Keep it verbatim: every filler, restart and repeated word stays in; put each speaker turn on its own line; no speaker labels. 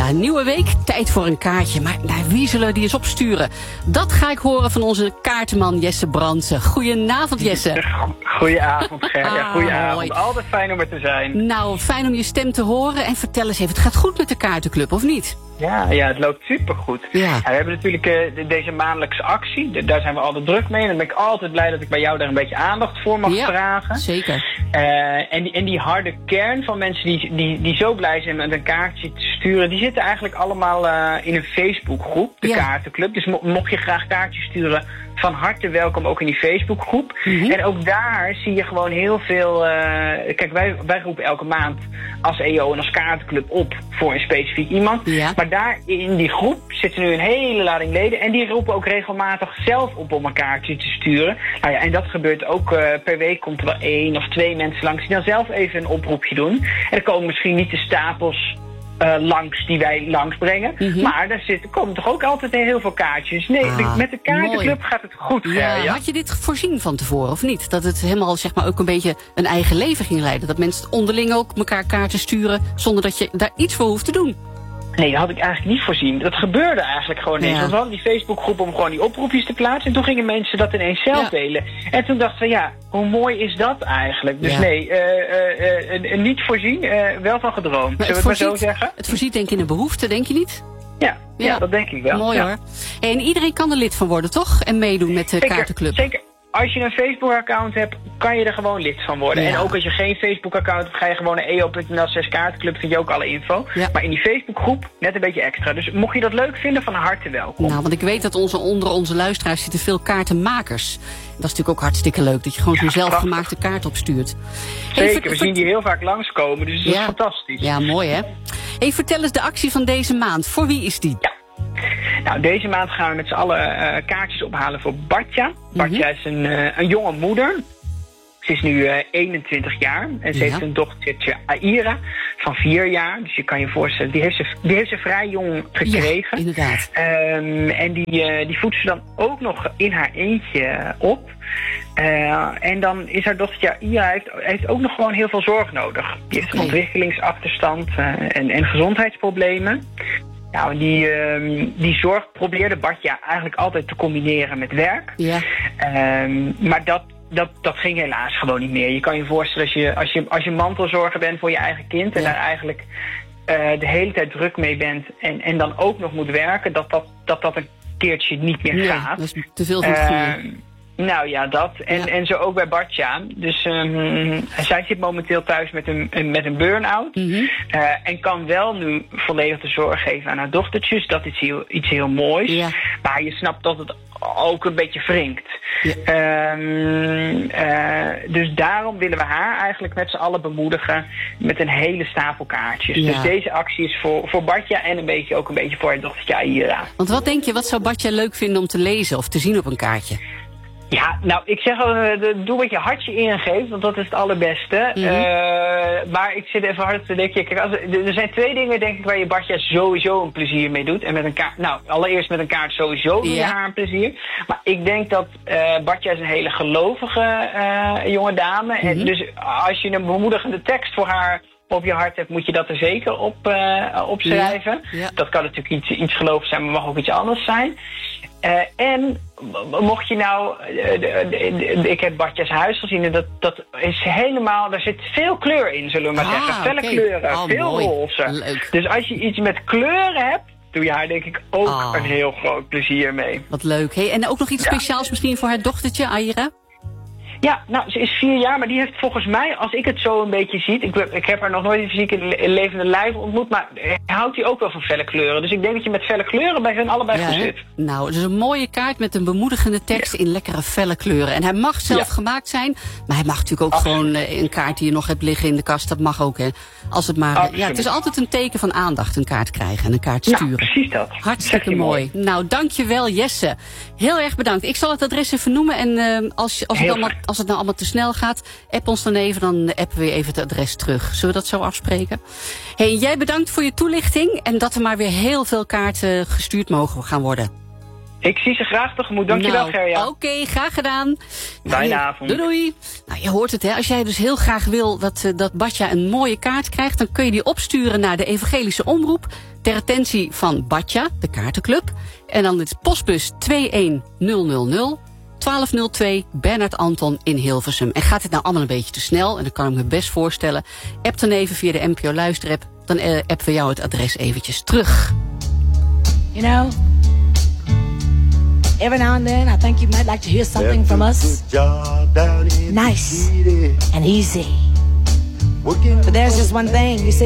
Ja, een nieuwe week, tijd voor een kaartje. Maar naar wie zullen we die eens opsturen? Dat ga ik horen van onze kaartenman Jesse Brandsen. Goedenavond, Jesse.
Goedenavond, Ger. Ja, goedenavond.
Ah,
altijd fijn om er te zijn.
Nou, fijn om je stem te horen. En vertel eens even, het gaat goed met de kaartenclub, of niet?
Ja, ja, het loopt supergoed.
Ja.
Ja, we hebben natuurlijk uh, de, deze maandelijkse actie. De, daar zijn we altijd druk mee. En dan ben ik altijd blij dat ik bij jou daar een beetje aandacht voor mag
ja,
vragen.
Zeker.
Uh, en, die, en die harde kern van mensen die, die, die zo blij zijn met een kaartje te sturen, die zitten eigenlijk allemaal uh, in een Facebookgroep, de ja. Kaartenclub. Dus mo mocht je graag kaartjes sturen, van harte welkom ook in die Facebookgroep. Mm-hmm. En ook daar zie je gewoon heel veel... Uh, kijk, wij, wij roepen elke maand als E O en als kaartenclub op voor een specifiek iemand. Ja. Maar daar in die groep zitten nu een hele lading leden. En die roepen ook regelmatig zelf op om een kaartje te sturen. Nou ja, en dat gebeurt ook uh, per week. Komt er wel één of twee mensen langs die dan zelf even een oproepje doen. En er komen misschien niet de stapels Uh, langs die wij langsbrengen. Mm-hmm. Maar daar zitten, komen toch ook altijd heel veel kaartjes. Nee, ah, de, met de kaartenclub gaat het goed.
Ja, ja. Had je dit voorzien van tevoren of niet? Dat het helemaal zeg maar ook een beetje een eigen leven ging leiden. Dat mensen onderling ook elkaar kaarten sturen zonder dat je daar iets voor hoeft te doen.
Nee, dat had ik eigenlijk niet voorzien. Dat gebeurde eigenlijk gewoon ineens. Ja. Want we hadden die Facebookgroep om gewoon die oproepjes te plaatsen. En toen gingen mensen dat ineens zelf ja. delen. En toen dachten we, ja, hoe mooi is dat eigenlijk? Dus ja. nee, uh, uh, uh, uh, niet voorzien, uh, wel van gedroomd. Zullen we het voorziet, maar zo zeggen?
Het voorziet denk ik in een behoefte, denk je niet?
Ja, ja, ja dat denk ik wel.
Mooi
ja.
hoor. En iedereen kan er lid van worden, toch? En meedoen met de
zeker,
kaartenclub.
Zeker. Als je een Facebook-account hebt, kan je er gewoon lid van worden. Ja. En ook als je geen Facebook-account hebt, ga je gewoon naar e o punt n l slash kaartenclub, vind je ook alle info. Ja. Maar in die Facebook-groep net een beetje extra. Dus mocht je dat leuk vinden, van harte welkom.
Nou, want ik weet dat onze, onder onze luisteraars zitten veel kaartenmakers. Dat is natuurlijk ook hartstikke leuk, dat je gewoon zo'n ja, zelfgemaakte kaart opstuurt.
Zeker, hey, we zien die heel vaak langskomen, dus dat ja. is fantastisch.
Ja, mooi hè. Hey, vertel eens de actie van deze maand. Voor wie is die?
Ja. Nou, deze maand gaan we met z'n allen uh, kaartjes ophalen voor Bartja. Bartja mm-hmm. is een, uh, een jonge moeder. Ze is nu uh, eenentwintig jaar en ze ja. heeft een dochtertje Aira van vier jaar. Dus je kan je voorstellen, die heeft ze, die heeft ze vrij jong gekregen.
Ja, inderdaad.
Um, en die, uh, die voedt ze dan ook nog in haar eentje op. Uh, en dan is haar dochtertje Aira heeft, heeft ook nog gewoon heel veel zorg nodig. Die heeft okay. een ontwikkelingsachterstand uh, en, en gezondheidsproblemen. Nou, die, um, die zorg probeerde Bartja eigenlijk altijd te combineren met werk. Ja. Um, maar dat, dat, dat ging helaas gewoon niet meer. Je kan je voorstellen als je, als je, als je mantelzorger bent voor je eigen kind ja. en daar eigenlijk uh, de hele tijd druk mee bent en, en dan ook nog moet werken, dat dat, dat, dat een keertje niet meer
ja,
gaat.
Dat is te veel van het goede. Uh,
Nou ja, dat. En, ja. en zo ook bij Bartja. Dus um, zij zit momenteel thuis met een, met een burn-out. Mm-hmm. uh, en kan wel nu volledig de zorg geven aan haar dochtertjes. Dat is heel, iets heel moois. Ja. Maar je snapt dat het ook een beetje wringt. Ja. Um, uh, dus daarom willen we haar eigenlijk met z'n allen bemoedigen met een hele stapel kaartjes. Ja. Dus deze actie is voor, voor Bartja en een beetje ook een beetje voor haar dochtertje Aira.
Want wat denk je, wat zou Bartja leuk vinden om te lezen of te zien op een kaartje?
Ja, nou, ik zeg al, uh, doe wat je hartje ingeeft, want dat is het allerbeste. Mm-hmm. uh, maar ik zit even hard te denken. Kijk, als, er zijn twee dingen, denk ik, waar je Bartja sowieso een plezier mee doet. En met een kaart, nou, allereerst met een kaart sowieso doe je ja. haar een plezier. Maar ik denk dat uh, Bartja is een hele gelovige uh, jonge dame. Mm-hmm. En dus als je een bemoedigende tekst voor haar op je hart hebt, moet je dat er zeker op uh, opschrijven. Ja. Ja. Dat kan natuurlijk iets, iets gelovigs zijn, maar mag ook iets anders zijn. Uh, en mocht je nou, uh, de, de, de, ik heb Bartja's huis gezien en dat, dat is helemaal, daar zit veel kleur in, zullen we maar ah, zeggen. Felle okay. kleuren, oh, veel mooi. roze. Leuk. Dus als je iets met kleuren hebt, doe je haar denk ik ook oh. een heel groot plezier mee.
Wat leuk. Hey, en ook nog iets ja. speciaals misschien voor haar dochtertje, Aira?
Ja, nou, ze is vier jaar, maar die heeft volgens mij, als ik het zo een beetje zie, ik, ik heb haar nog nooit in fysiek in levende lijf ontmoet, maar houdt hij ook wel van felle kleuren. Dus ik denk dat je met felle kleuren bij hen allebei ja, goed zit.
Nou, het is een mooie kaart met een bemoedigende tekst ja. in lekkere felle kleuren. En hij mag zelf ja. gemaakt zijn, maar hij mag natuurlijk ook Absoluut. gewoon uh, een kaart die je nog hebt liggen in de kast, dat mag ook, hè. Als het maar, uh, ja, het is altijd een teken van aandacht, een kaart krijgen en een kaart sturen. Ja,
precies dat.
Hartstikke mooi. mooi. Nou, dankjewel Jesse. Heel erg bedankt. Ik zal het adres even noemen en uh, als, als, het allemaal, als het nou allemaal te snel gaat, app ons dan even, dan appen we even het adres terug. Zullen we dat zo afspreken? Hey, jij bedankt voor je toelichting en dat er maar weer heel veel kaarten gestuurd mogen gaan worden.
Ik zie ze graag tegemoet. Dankjewel,
nou,
Gerja.
Oké, okay, graag gedaan.
Fijne
nou,
avond.
Doei, doei. Nou, je hoort het, hè. Als jij dus heel graag wil dat, uh, dat Batja een mooie kaart krijgt, dan kun je die opsturen naar de Evangelische Omroep ter attentie van Batja, de kaartenclub. En dan is postbus twee een nul nul nul twaalf nul twee Bernard Anton in Hilversum. En gaat het nou allemaal een beetje te snel, en dat kan ik me best voorstellen, app dan even via de N P O Luisterapp, dan uh, appen we jou het adres eventjes terug.
You know, every now and then I think you might like to hear something from us. Nice and easy. But there's just one thing, you see.